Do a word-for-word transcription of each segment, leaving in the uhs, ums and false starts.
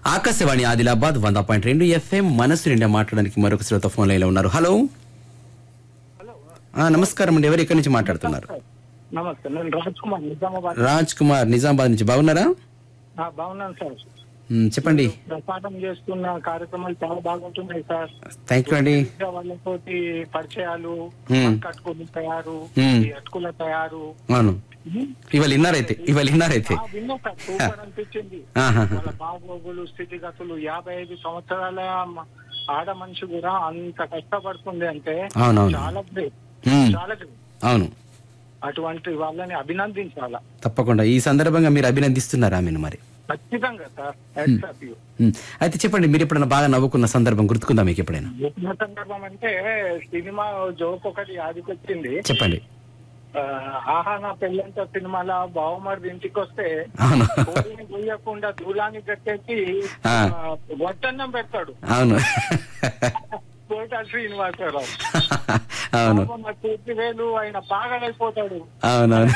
ఆకాశవాణి ఆదిలాబాద్ వంద పాయింట్ రెండు ఎఫ్ఎం మనసు నిండా మాట్లాడడానికి మరొక శ్రోత ఫోన్ లైన్ లో ఉన్నారు. హలో, నమస్కారం అండి. ఎవరు ఎక్కడి నుంచి మాట్లాడుతున్నారు? నమస్తే, నేను రాజ్ కుమార్ నిజామాబాద్. రాజ్ కుమార్ నిజామాబాద్ నుంచి. బాగున్నారా? బాగున్నాను సార్. చెప్పండి. ప్రసాదం చేస్తున్న కార్యక్రమాలు చాలా బాగుంటున్నాయి సార్. థ్యాంక్ యూ అండి. వాళ్ళతోటి పరిచయాలు, కట్టుకుని తయారు, అటుకుల తయారు. అవును, ఇవాళ విన్నారైతే ఇవాళ విన్నారైతే విన్నా సార్. సూపర్ అనిపించింది. వాళ్ళ బాగోగులు, స్థితిగతులు. యాభై ఐదు సంవత్సరాల ఆడ మనిషి కూడా అంత కష్టపడుతుంది అంటే చాలా గ్రేట్, చాలా గ్రేట్. అవును, అటువంటి వాళ్ళని అభినందించాలా. తప్పకుండా. ఈ సందర్భంగా మీరు అభినందిస్తున్నారా ఆమెను? మరి ఖచ్చితంగా సార్. అయితే చెప్పండి, మీరు ఎప్పుడైనా బాగా నవ్వుకున్న సందర్భం గుర్తుకుందా మీకు ఎప్పుడైనా? సందర్భం అంటే సినిమా జోక్ ఒకటి యాదికొచ్చింది. చెప్పండి. ఆహా నా పెళ్ళంత సినిమాలో బావమరిది ఇంటికి వస్తే పోయకుండా దూలాన్ని కట్టేసి వడ్డన్నం పెడతాడు. అవును, కోట శ్రీనివాసరావు. అవును, పూర్తి వేలు ఆయన పాగలైపోతాడు. అవునవును,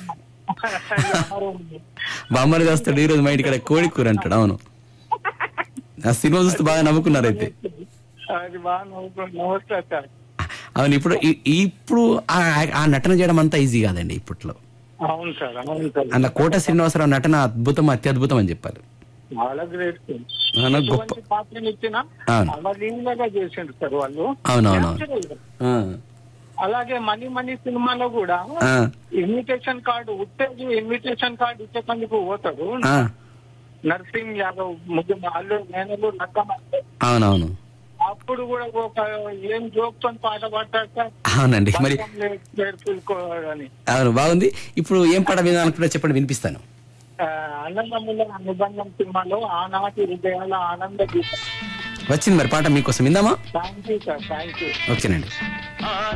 బామ్మడి వస్తాడు. ఈ రోజు మా ఇంటికాడ కోడి కూర అంటాడు. అవును, ఆ సినిమా చూస్తూ బాగా నవ్వుకున్నారు అయితే. అది బాగా నవ్వుకున్నారు. నమస్కారం సార్. అవును, ఇప్పుడు ఇప్పుడు ఆ నటన చేయడం అంతా ఈజీ కాదండి ఇప్పట్లో. అవును సార్, అవును సార్. అలా కోట శ్రీనివాసరావు నటన అద్భుతం, అత్యద్భుతం అని చెప్పారు. చాలా గ్రేట్. గొప్ప పాత్రలు ఇచ్చిన అవలీలగా చేసిండు సార్ వాళ్ళు. అవునవును. అలాగే మనీ మనీ సినిమాలో కూడా ఇన్విటేషన్ కార్డు ఉత్తేజు ఇన్విటేషన్ కార్డు ఇచ్చేందుకు పోతాడు నర్సింగ్ యాదవ్, ముగ్గురు అల్లు నేనలు నక్కమ. అవునవును, అప్పుడు కూడా ఒక ఏం జోక్ తో పాట పాడతాడు సార్. అవునండి. మరి అని. అవును, బాగుంది. ఇప్పుడు ఏం పాట వినాలనుకుంటే చెప్పండి, వినిపిస్తాను. అన్నదమ్ముల నిబంధన సినిమాలో ఆనాటి హృదయాల ఆనంద గీతం వచ్చింది. మరి పాట మీకోసం విందామా? Thank you sir, thank you. ఓకేనండి.